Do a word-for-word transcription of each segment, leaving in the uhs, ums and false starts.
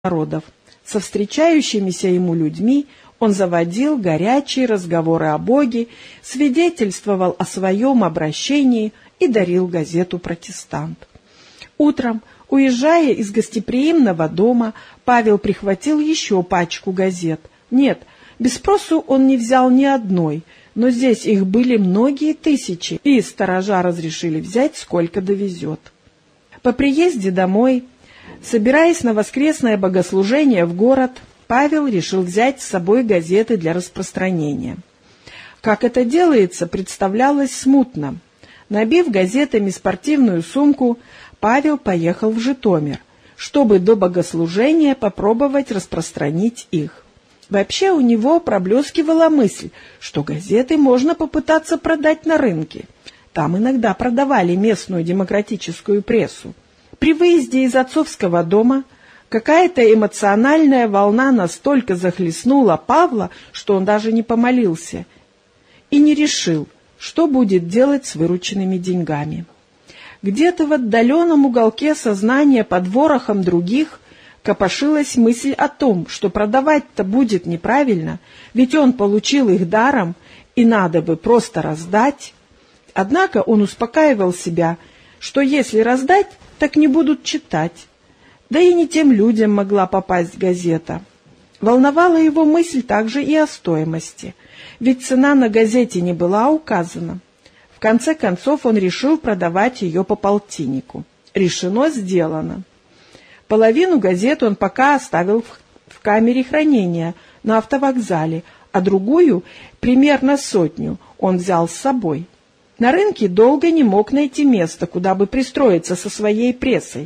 народов. Со встречающимися ему людьми он заводил горячие разговоры о Боге, свидетельствовал о своем обращении и дарил газету «Протестант». Утром, уезжая из гостеприимного дома, Павел прихватил еще пачку газет. Нет, без спросу он не взял ни одной, но здесь их были многие тысячи, и сторожа разрешили взять, сколько довезет. По приезде домой, собираясь на воскресное богослужение в город, Павел решил взять с собой газеты для распространения. Как это делается, представлялось смутно. Набив газетами спортивную сумку, Павел поехал в Житомир, чтобы до богослужения попробовать распространить их. Вообще у него проблескивала мысль, что газеты можно попытаться продать на рынке. Там иногда продавали местную демократическую прессу. При выезде из отцовского дома какая-то эмоциональная волна настолько захлестнула Павла, что он даже не помолился и не решил, что будет делать с вырученными деньгами. Где-то в отдаленном уголке сознания под ворохом других копошилась мысль о том, что продавать-то будет неправильно, ведь он получил их даром, и надо бы просто раздать. Однако он успокаивал себя, что если раздать, так не будут читать. Да и не тем людям могла попасть газета. Волновала его мысль также и о стоимости, ведь цена на газете не была указана. В конце концов он решил продавать ее по полтиннику. Решено, сделано. Половину газет он пока оставил в, в камере хранения на автовокзале, а другую, примерно сотню, он взял с собой. На рынке долго не мог найти место, куда бы пристроиться со своей прессой.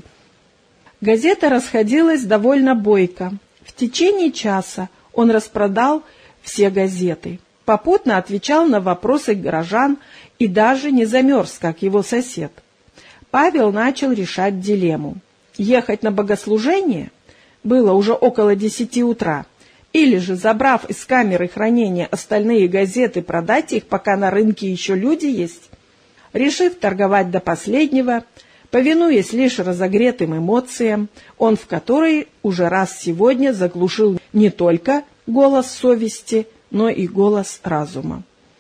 Газета расходилась довольно бойко. В течение часа он распродал все газеты, попутно отвечал на вопросы горожан и даже не замерз, как его сосед. Павел начал решать дилемму. Ехать на богослужение было уже около десяти утра, или же, забрав из камеры хранения остальные газеты, продать их, пока на рынке еще люди есть. Решив торговать до последнего, повинуясь лишь разогретым эмоциям, он в которой уже раз сегодня заглушил не только голос совести, но и голос разума.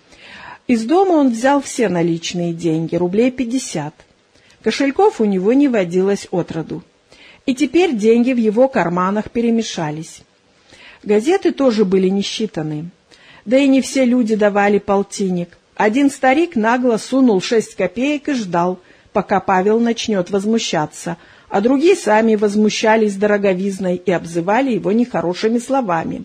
Из дома он взял все наличные деньги, рублей пятьдесят. Кошельков у него не водилось отроду. И теперь деньги в его карманах перемешались. Газеты тоже были не считаны. Да и не все люди давали полтинник. Один старик нагло сунул шесть копеек и ждал, пока Павел начнет возмущаться, а другие сами возмущались дороговизной и обзывали его нехорошими словами.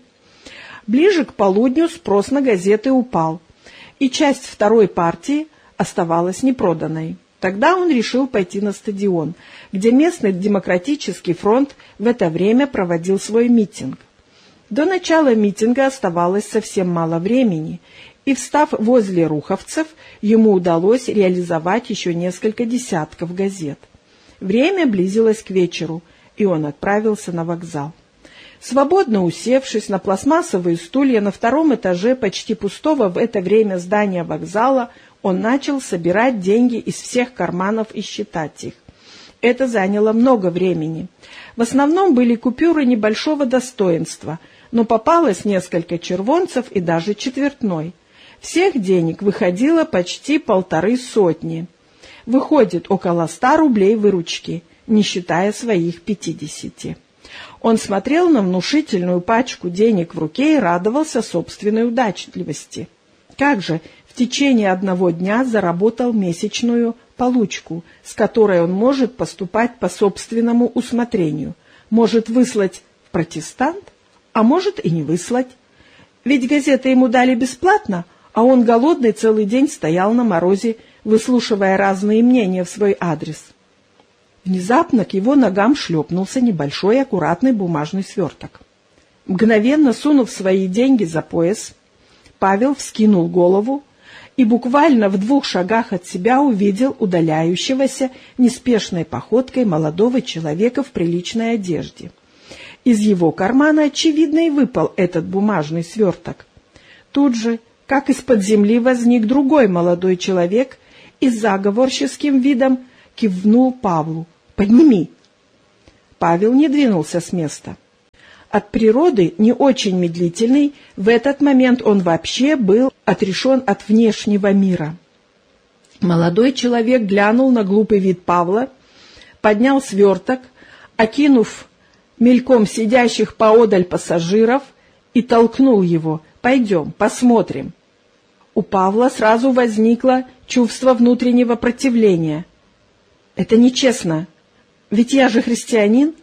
Ближе к полудню спрос на газеты упал, и часть второй партии оставалась непроданной. Тогда он решил пойти на стадион, где местный демократический фронт в это время проводил свой митинг. До начала митинга оставалось совсем мало времени, и, встав возле руховцев, ему удалось реализовать еще несколько десятков газет. Время близилось к вечеру, и он отправился на вокзал. Свободно усевшись на пластмассовые стулья на втором этаже почти пустого в это время здания вокзала, он начал собирать деньги из всех карманов и считать их. Это заняло много времени. В основном были купюры небольшого достоинства, но попалось несколько червонцев и даже четвертной. Всех денег выходило почти полторы сотни. Выходит около ста рублей выручки, не считая своих пятидесяти. Он смотрел на внушительную пачку денег в руке и радовался собственной удачливости. Как же в течение одного дня заработал месячную получку, с которой он может поступать по собственному усмотрению, может выслать в «Протестант», а может и не выслать. Ведь газеты ему дали бесплатно, а он голодный целый день стоял на морозе, выслушивая разные мнения в свой адрес. Внезапно к его ногам шлепнулся небольшой аккуратный бумажный сверток. Мгновенно сунув свои деньги за пояс, Павел вскинул голову и буквально в двух шагах от себя увидел удаляющегося неспешной походкой молодого человека в приличной одежде. Из его кармана, очевидно, и выпал этот бумажный сверток. Тут же, как из-под земли, возник другой молодой человек и с заговорческим видом кивнул Павлу: «Подними!» Павел не двинулся с места. От природы не очень медлительный, в этот момент он вообще был отрешен от внешнего мира. Молодой человек глянул на глупый вид Павла, поднял сверток, окинув мельком сидящих поодаль пассажиров, и толкнул его: «Пойдем, посмотрим». У Павла сразу возникло чувство внутреннего противления. «Это нечестно, ведь я же христианин».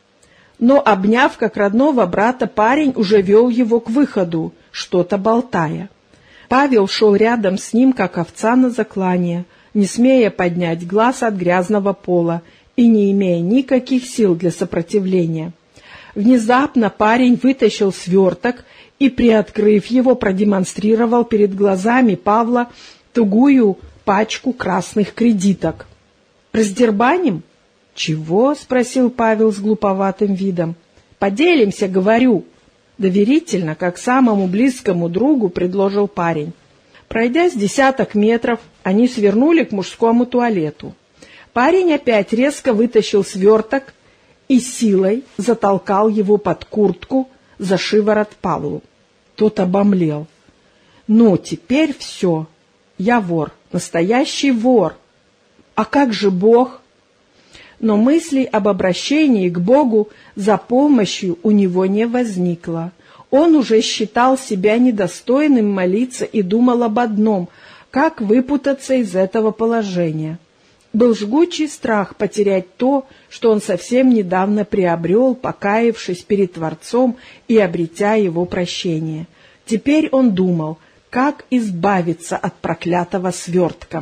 Но, обняв как родного брата, парень уже вел его к выходу, что-то болтая. Павел шел рядом с ним, как овца на заклание, не смея поднять глаз от грязного пола и не имея никаких сил для сопротивления. Внезапно парень вытащил сверток и, приоткрыв его, продемонстрировал перед глазами Павла тугую пачку красных кредиток. «Раздербаним?» «Чего?» — спросил Павел с глуповатым видом. «Поделимся, говорю». Доверительно, как самому близкому другу, предложил парень. Пройдя с десяток метров, они свернули к мужскому туалету. Парень опять резко вытащил сверток и силой затолкал его под куртку за шиворот Павлу. Тот обомлел. «Ну, теперь все. Я вор, настоящий вор. А как же Бог?» Но мыслей об обращении к Богу за помощью у него не возникло. Он уже считал себя недостойным молиться и думал об одном — как выпутаться из этого положения. Был жгучий страх потерять то, что он совсем недавно приобрел, покаявшись перед Творцом и обретя его прощение. Теперь он думал, как избавиться от проклятого свертка.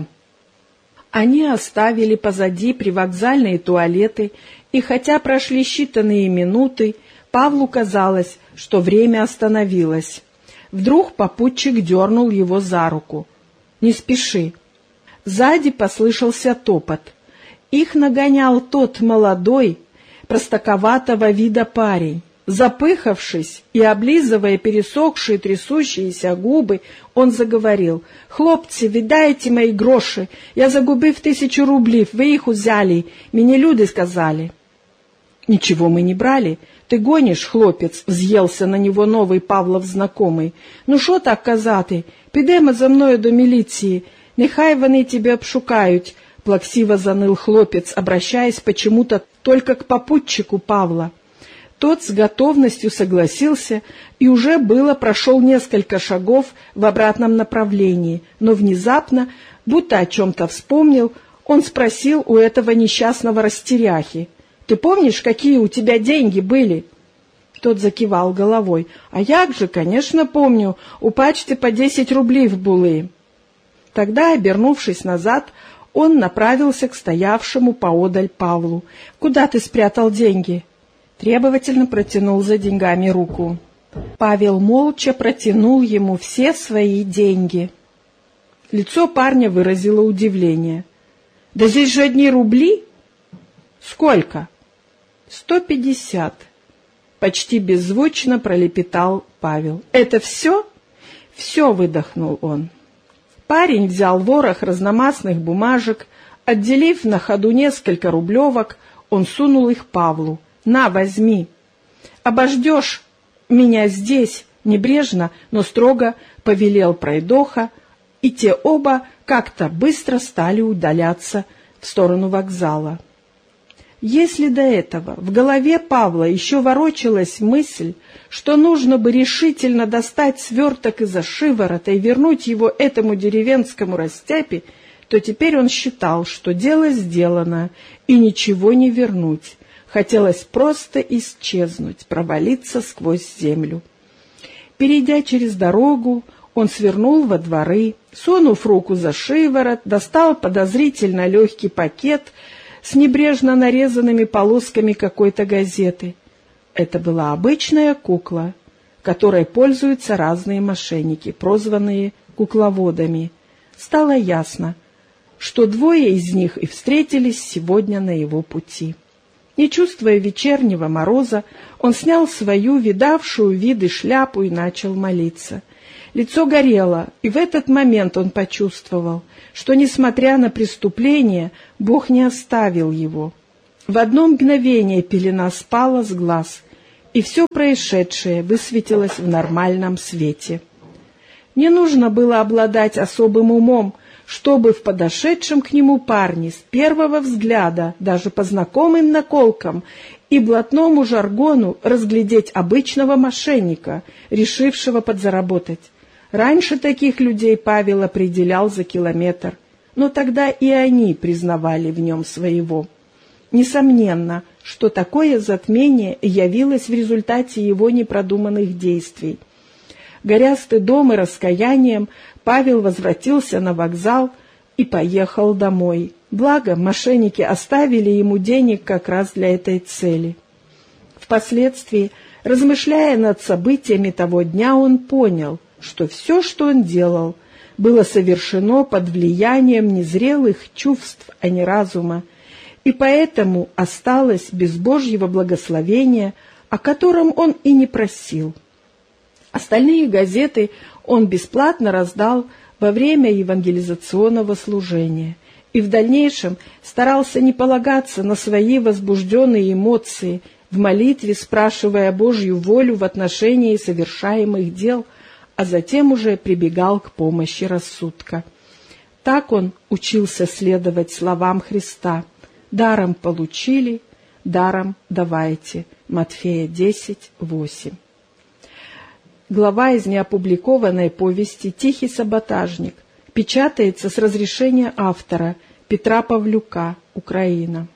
Они оставили позади привокзальные туалеты, и хотя прошли считанные минуты, Павлу казалось, что время остановилось. Вдруг попутчик дернул его за руку. «Не спеши». Сзади послышался топот. Их нагонял тот молодой, простаковатого вида парень. Запыхавшись и облизывая пересохшие трясущиеся губы, он заговорил: «Хлопцы, віддайте мої гроші, я загубив тысячу рублів, вы их узяли, мне люди сказали». «Ничего мы не брали, ты гонишь, хлопец», — взъелся на него новый Павлов знакомый. «Ну шо так казати, підемо за мною до міліції, нехай вони тебе обшукають», — плаксиво заныл хлопец, обращаясь почему-то только к попутчику Павла. Тот с готовностью согласился и уже было прошел несколько шагов в обратном направлении, но внезапно, будто о чем-то вспомнил, он спросил у этого несчастного растеряхи: «Ты помнишь, какие у тебя деньги были?» Тот закивал головой. «А як же, конечно, помню, у пачты по десять рублей були». Тогда, обернувшись назад, он направился к стоявшему поодаль Павлу. «Куда ты спрятал деньги?» Требовательно протянул за деньгами руку. Павел молча протянул ему все свои деньги. Лицо парня выразило удивление. «Да здесь же одни рубли?» «Сколько?» «Сто пятьдесят», — почти беззвучно пролепетал Павел. «Это все?» «Все», — выдохнул он. Парень взял ворох разномастных бумажек, отделив на ходу несколько рублевок, он сунул их Павлу. «На, возьми. Обождешь меня здесь», — небрежно, но строго повелел пройдоха, и те оба как-то быстро стали удаляться в сторону вокзала. Если до этого в голове Павла еще ворочалась мысль, что нужно бы решительно достать сверток из-за шиворота и вернуть его этому деревенскому растяпе, то теперь он считал, что дело сделано и ничего не вернуть. Хотелось просто исчезнуть, провалиться сквозь землю. Перейдя через дорогу, он свернул во дворы, сунув руку за шиворот, достал подозрительно легкий пакет с небрежно нарезанными полосками какой-то газеты. Это была обычная кукла, которой пользуются разные мошенники, прозванные кукловодами. Стало ясно, что двое из них и встретились сегодня на его пути. Не чувствуя вечернего мороза, он снял свою видавшую виды шляпу и начал молиться. Лицо горело, и в этот момент он почувствовал, что, несмотря на преступление, Бог не оставил его. В одно мгновение пелена спала с глаз. и все происшедшее высветилось в нормальном свете. Не нужно было обладать особым умом, чтобы в подошедшем к нему парне с первого взгляда, даже по знакомым наколкам и блатному жаргону, разглядеть обычного мошенника, решившего подзаработать. Раньше таких людей Павел определял за километр, но тогда и они признавали в нем своего. Несомненно, что такое затмение явилось в результате его непродуманных действий. Горя стыдом и раскаянием, Павел возвратился на вокзал и поехал домой. Благо, мошенники оставили ему денег как раз для этой цели. Впоследствии, размышляя над событиями того дня, он понял, что все, что он делал, было совершено под влиянием незрелых чувств, а не разума, и поэтому осталось без Божьего благословения, о котором он и не просил. Остальные газеты он бесплатно раздал во время евангелизационного служения и в дальнейшем старался не полагаться на свои возбужденные эмоции, в молитве спрашивая Божью волю в отношении совершаемых дел, а затем уже прибегал к помощи рассудка. Так он учился следовать словам Христа: «Даром получили, даром давайте». Матфея десять, восемь. Глава из неопубликованной повести «Тихий саботажник» печатается с разрешения автора Петра Павлюка, Украина.